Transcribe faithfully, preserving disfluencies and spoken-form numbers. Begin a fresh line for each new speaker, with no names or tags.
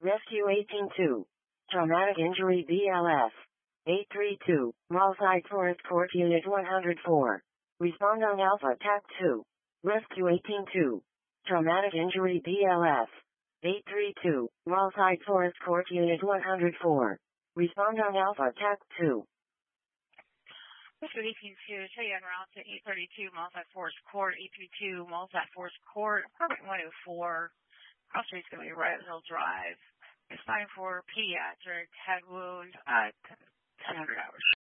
Rescue eighteen two. Traumatic Injury B L S. eight three two. Malside Forest Court Unit one oh four. Respond on Alpha T A C two. Rescue eighteen two. Traumatic Injury B L S. eight three two. Malside Forest Court Unit one oh four. Respond on Alpha T A C two.
Rescue eighteen two, show you on route to eight thirty-two, Malside Forest Court, eight three two, Malside Forest Court, apartment one oh four. Cross street's going to be Red Hill Drive. It's time for pediatric head wound at ten hundred hours.